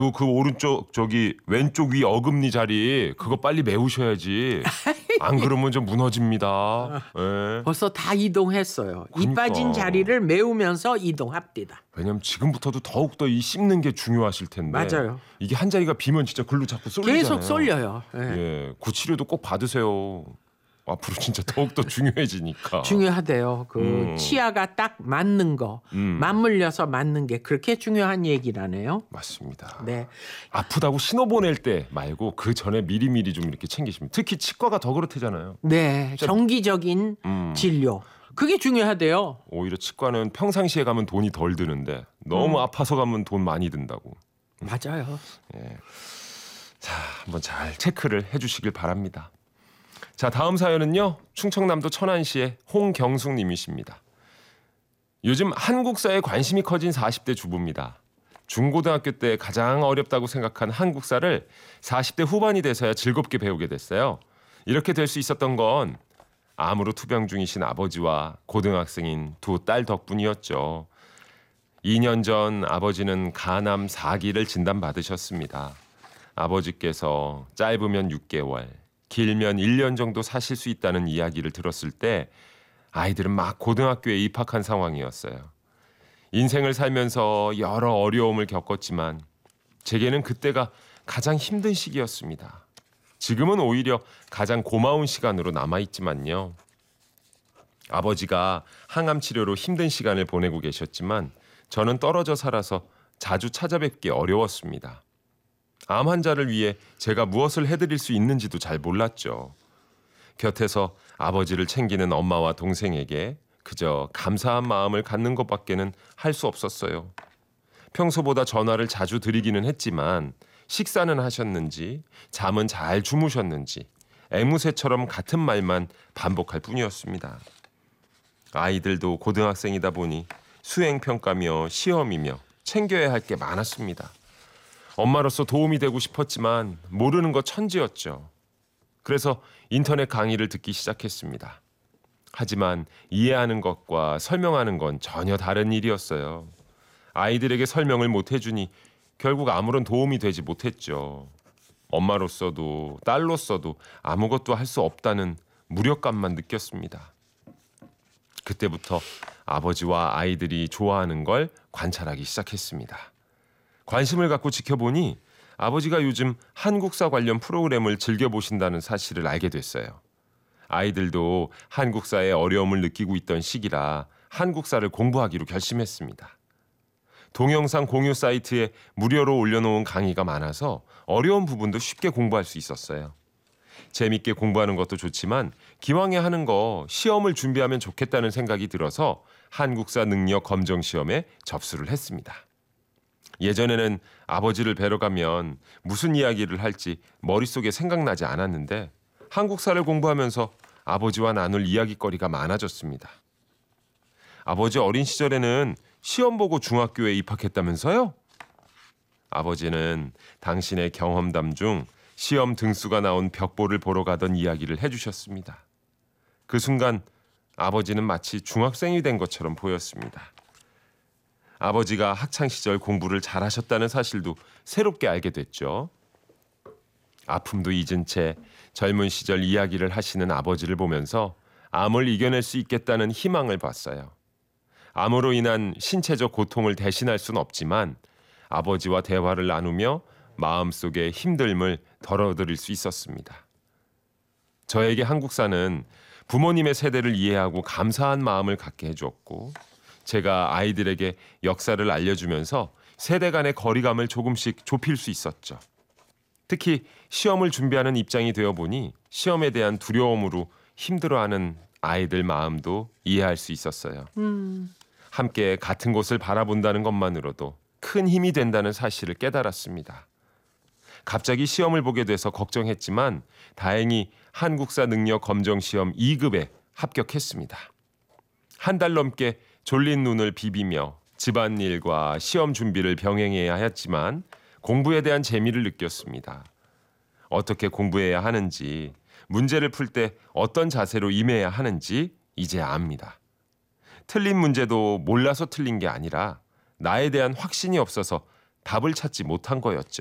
그 오른쪽 저기 왼쪽 위 어금니 자리 그거 빨리 메우셔야지. 안 그러면 좀 무너집니다. 예. 벌써 다 이동했어요. 이 그러니까. 빠진 자리를 메우면서 이동합니다. 왜냐면 지금부터도 더욱더 이 씹는 게 중요하실 텐데. 맞아요. 이게 한 자리가 비면 진짜 글로 자꾸 쏠리잖아요. 계속 쏠려요. 예. 예, 그 치료도 꼭 받으세요. 앞으로 진짜 더욱더 중요해지니까. 중요하대요. 그 치아가 딱 맞는 거, 맞물려서 맞는 게 그렇게 중요한 얘기라네요. 맞습니다. 네. 아프다고 신호 보낼 때 말고 그 전에 미리미리 좀 이렇게 챙기시면. 특히 치과가 더 그렇대잖아요. 네. 정기적인 진료. 그게 중요하대요. 오히려 치과는 평상시에 가면 돈이 덜 드는데 너무 아파서 가면 돈 많이 든다고. 맞아요. 자, 한번 잘 체크를 해주시길 바랍니다. 자, 다음 사연은요. 충청남도 천안시의 홍경숙 님이십니다. 요즘 한국사에 관심이 커진 40대 주부입니다. 중고등학교 때 가장 어렵다고 생각한 한국사를 40대 후반이 돼서야 즐겁게 배우게 됐어요. 이렇게 될 수 있었던 건 암으로 투병 중이신 아버지와 고등학생인 두 딸 덕분이었죠. 2년 전 아버지는 간암 4기를 진단받으셨습니다. 아버지께서 짧으면 6개월, 길면 1년 정도 사실 수 있다는 이야기를 들었을 때 아이들은 막 고등학교에 입학한 상황이었어요. 인생을 살면서 여러 어려움을 겪었지만 제게는 그때가 가장 힘든 시기였습니다. 지금은 오히려 가장 고마운 시간으로 남아있지만요. 아버지가 항암 치료로 힘든 시간을 보내고 계셨지만 저는 떨어져 살아서 자주 찾아뵙기 어려웠습니다. 암 환자를 위해 제가 무엇을 해드릴 수 있는지도 잘 몰랐죠. 곁에서 아버지를 챙기는 엄마와 동생에게 그저 감사한 마음을 갖는 것밖에는 할 수 없었어요. 평소보다 전화를 자주 드리기는 했지만 식사는 하셨는지, 잠은 잘 주무셨는지 앵무새처럼 같은 말만 반복할 뿐이었습니다. 아이들도 고등학생이다 보니 수행평가며 시험이며 챙겨야 할 게 많았습니다. 엄마로서 도움이 되고 싶었지만 모르는 거 천지였죠. 그래서 인터넷 강의를 듣기 시작했습니다. 하지만 이해하는 것과 설명하는 건 전혀 다른 일이었어요. 아이들에게 설명을 못 해주니 결국 아무런 도움이 되지 못했죠. 엄마로서도 딸로서도 아무것도 할 수 없다는 무력감만 느꼈습니다. 그때부터 아버지와 아이들이 좋아하는 걸 관찰하기 시작했습니다. 관심을 갖고 지켜보니 아버지가 요즘 한국사 관련 프로그램을 즐겨보신다는 사실을 알게 됐어요. 아이들도 한국사에 어려움을 느끼고 있던 시기라 한국사를 공부하기로 결심했습니다. 동영상 공유 사이트에 무료로 올려놓은 강의가 많아서 어려운 부분도 쉽게 공부할 수 있었어요. 재밌게 공부하는 것도 좋지만 기왕에 하는 거 시험을 준비하면 좋겠다는 생각이 들어서 한국사 능력 검정 시험에 접수를 했습니다. 예전에는 아버지를 뵈러 가면 무슨 이야기를 할지 머릿속에 생각나지 않았는데 한국사를 공부하면서 아버지와 나눌 이야기거리가 많아졌습니다. 아버지 어린 시절에는 시험 보고 중학교에 입학했다면서요? 아버지는 당신의 경험담 중 시험 등수가 나온 벽보를 보러 가던 이야기를 해주셨습니다. 그 순간 아버지는 마치 중학생이 된 것처럼 보였습니다. 아버지가 학창시절 공부를 잘하셨다는 사실도 새롭게 알게 됐죠. 아픔도 잊은 채 젊은 시절 이야기를 하시는 아버지를 보면서 암을 이겨낼 수 있겠다는 희망을 봤어요. 암으로 인한 신체적 고통을 대신할 수는 없지만 아버지와 대화를 나누며 마음속의 힘듦을 덜어드릴 수 있었습니다. 저에게 한국사는 부모님의 세대를 이해하고 감사한 마음을 갖게 해주었고 제가 아이들에게 역사를 알려주면서 세대 간의 거리감을 조금씩 좁힐 수 있었죠. 특히 시험을 준비하는 입장이 되어보니 시험에 대한 두려움으로 힘들어하는 아이들 마음도 이해할 수 있었어요. 함께 같은 곳을 바라본다는 것만으로도 큰 힘이 된다는 사실을 깨달았습니다. 갑자기 시험을 보게 돼서 걱정했지만 다행히 한국사 능력 검정 시험 2급에 합격했습니다. 한 달 넘게 졸린 눈을 비비며 집안일과 시험 준비를 병행해야 했지만 공부에 대한 재미를 느꼈습니다. 어떻게 공부해야 하는지, 문제를 풀 때 어떤 자세로 임해야 하는지 이제 압니다. 틀린 문제도 몰라서 틀린 게 아니라 나에 대한 확신이 없어서 답을 찾지 못한 거였죠.